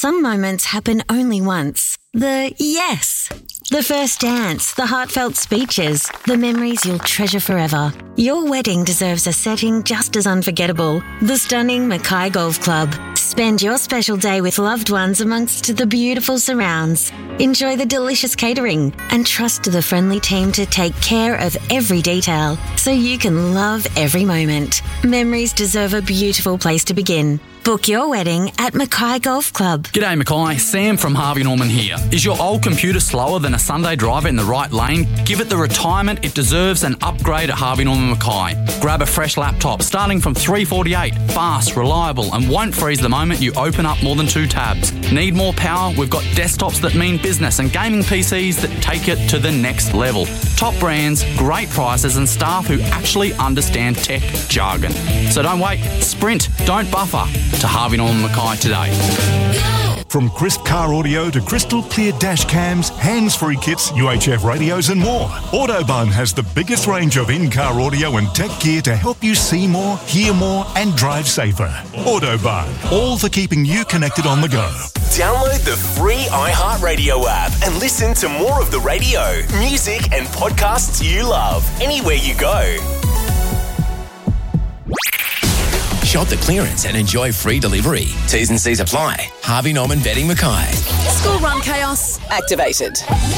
some moments happen only once. The yes. The first dance, the heartfelt speeches, the memories you'll treasure forever. Your wedding deserves a setting just as unforgettable. The stunning Mackay Golf Club. Spend your special day with loved ones amongst the beautiful surrounds. Enjoy the delicious catering and trust the friendly team to take care of every detail so you can love every moment. Memories deserve a beautiful place to begin. Book your wedding at Mackay Golf Club. G'day Mackay, Sam from Harvey Norman here. Is your old computer slower than a Sunday driver in the right lane? Give it the retirement it deserves and upgrade at Harvey Norman Mackay. Grab a fresh laptop starting from $348, fast, reliable and won't freeze the moment you open up more than 2 tabs. Need more power? We've got desktops that mean business and gaming PCs that take it to the next level. Top brands, great prices and staff who actually understand tech jargon. So don't wait, sprint, don't buffer. To Harvey Norman Mackay today. From crisp car audio to crystal clear dash cams, hands-free kits, UHF radios and more, Autobahn has the biggest range of in-car audio and tech gear to help you see more, hear more and drive safer. Autobahn, all for keeping you connected on the go. Download the free iHeartRadio app and listen to more of the radio, music and podcasts you love anywhere you go. Shop the clearance and enjoy free delivery. T's and C's apply. Harvey Norman Bedding Mackay. School run chaos activated.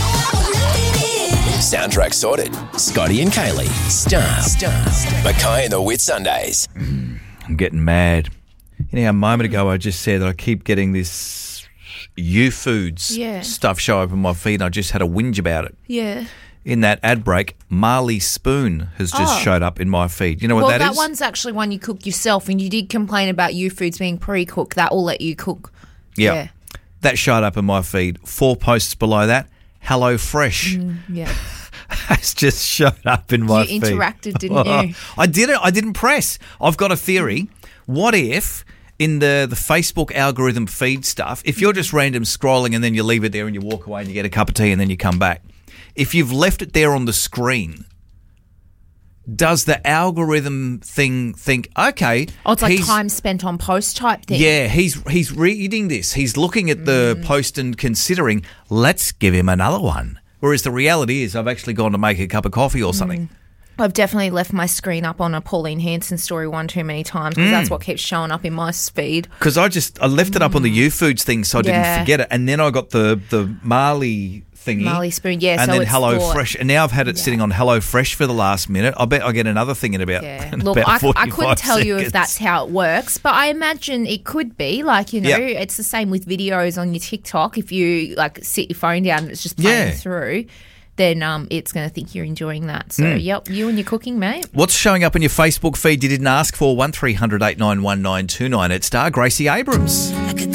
Soundtrack sorted. Scotty and Kaylee. Star. Mackay and the Whit Sundays. I'm getting mad. You know, a moment ago I just said that I keep getting this YouFoods stuff show up on my feed and I just had a whinge about it. Yeah. In that ad break, Marley Spoon has just showed up in my feed. You know what that is? Well, that one's actually one you cook yourself, and you did complain about YouFoods being pre-cooked. That will let you cook. Yeah. That showed up in my feed. 4 posts below that, Hello Fresh. Yeah. Has just showed up in my feed. You interacted, didn't you? I didn't press. I've got a theory. What if in the Facebook algorithm feed stuff, if you're just random scrolling and then you leave it there and you walk away and you get a cup of tea and then you come back, if you've left it there on the screen, does the algorithm thing think, okay... Oh, it's like time spent on post type thing. Yeah, he's reading this. He's looking at the post and considering, let's give him another one. Whereas the reality is I've actually gone to make a cup of coffee or something. I've definitely left my screen up on a Pauline Hanson story one too many times because that's what keeps showing up in my feed. Because I left it up on the YouFoods thing so I didn't forget it. And then I got the Marley thingy. Marley Spoon, yeah. And so then Hello Fresh. And now I've had it sitting on Hello Fresh for the last minute. I bet I get another thing in about, Look, about 45 I couldn't tell seconds. you if that's how it works, but I imagine it could be. Like, you know, it's the same with videos on your TikTok. If you, like, sit your phone down and it's just playing through, then it's going to think you're enjoying that. So, yep, you and your cooking, mate. What's showing up in your Facebook feed you didn't ask for? 1300 891 929. It's Star Gracie Abrams. I could